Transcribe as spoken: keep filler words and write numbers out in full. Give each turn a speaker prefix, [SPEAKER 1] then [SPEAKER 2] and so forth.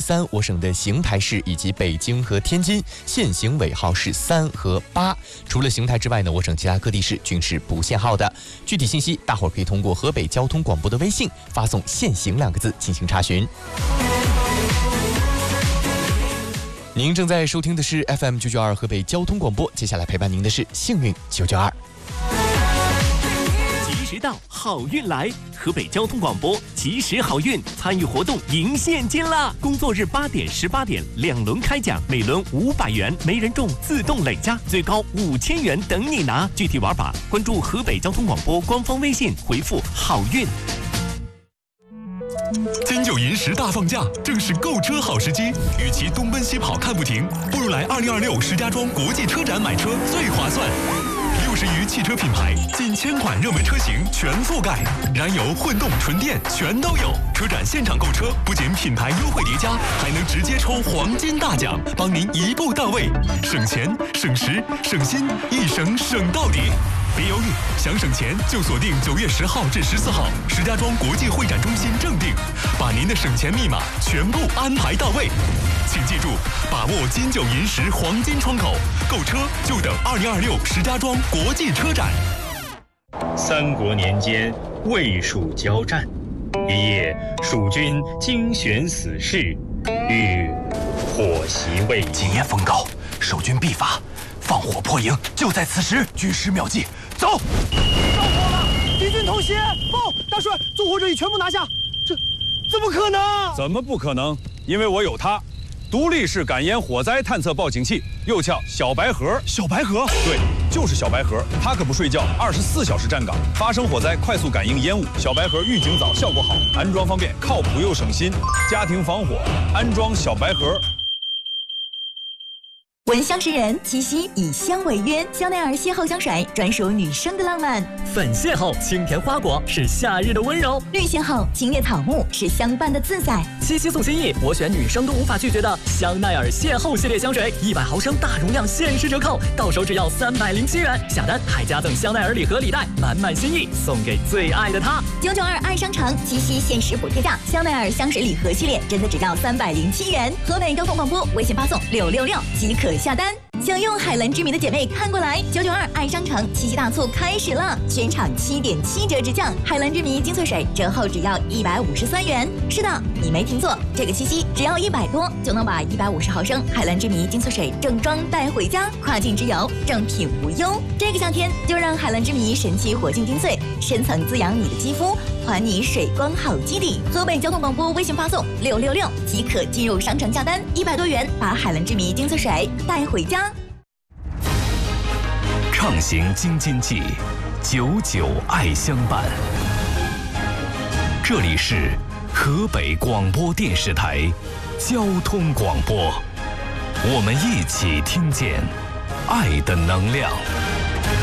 [SPEAKER 1] 三，我省的邢台市以及北京和天津限行尾号是三和八。除了邢台之外呢，我省其他各地市均是不限号的。具体信息，大伙儿可以通过河北交通广播的微信发送“限行”两个字进行查询。您正在收听的是 F M 九九二河北交通广播，接下来陪伴您的是幸运九九二。
[SPEAKER 2] 及时到，好运来！河北交通广播及时好运参与活动赢现金啦！工作日八点、十八点两轮开奖，每轮五百元，没人中自动累加，最高五千元等你拿。具体玩法关注河北交通广播官方微信，回复好运。
[SPEAKER 3] 金九银十大放假，正是购车好时机。与其东奔西跑看不停，不如来二零二六石家庄国际车展买车最划算。六十余汽车品牌，近千款热门车型全覆盖，燃油、混动、纯电全都有。车展现场购车，不仅品牌优惠叠加，还能直接抽黄金大奖，帮您一步到位，省钱、省时、省心，一省省到底。别犹豫，想省钱就锁定九月十号至十四号石家庄国际会展中心正定，把您的省钱密码全部安排到位。请记住，把握金九银十黄金窗口，购车就等二零二六石家庄国际车展。
[SPEAKER 4] 三国年间，魏蜀交战，一夜蜀军精选死士，欲火袭魏。
[SPEAKER 5] 今夜风高，守军必发，放火破营，就在此时。军师妙计，走！
[SPEAKER 6] 着火了！敌军偷袭！报，大帅，纵火者已全部拿下。这怎么可能？
[SPEAKER 7] 怎么不可能？因为我有它。独立式感烟火灾探测报警器，又叫小白盒。
[SPEAKER 6] 小白盒？
[SPEAKER 7] 对，就是小白盒。它可不睡觉，二十四小时站岗，发生火灾快速感应烟雾。小白盒预警早，效果好，安装方便，靠谱又省心。家庭防火，安装小白盒。
[SPEAKER 8] 闻香识人，七夕以香为约，香奈儿邂逅香水专属女生的浪漫。
[SPEAKER 9] 粉邂逅，清甜花果是夏日的温柔；
[SPEAKER 8] 绿邂逅，青叶草木是相伴的自在。
[SPEAKER 9] 七夕送心意，我选女生都无法拒绝的香奈儿邂逅系列香水，一百毫升大容量限时折扣，到手只要三百零七元，下单还加赠香奈儿礼盒礼袋，满满心意送给最爱的他。
[SPEAKER 8] 九九二爱商城七夕限时补贴价，香奈儿香水礼盒系列真的只要三百零七元。河北交通广播微信发送六六六即可下单。想用海蓝之谜的姐妹看过来，九九二爱商城七夕大促开始了，全场七点七折直降，海蓝之谜精粹水折后只要一百五十三元。是的，你没听错，这个七夕只要一百多就能把一百五十毫升海蓝之谜精粹水正装带回家，跨境之游正品无忧。这个夏天就让海蓝之谜神奇活性精粹深层滋养你的肌肤，还你水光好基底。河北交通广播微信发送六六六即可进入商城下单，一百多元把海蓝之谜精粹水带回家。
[SPEAKER 5] 畅行京津冀，久久爱相伴。这里是河北广播电视台交通广播，我们一起听见爱的能量。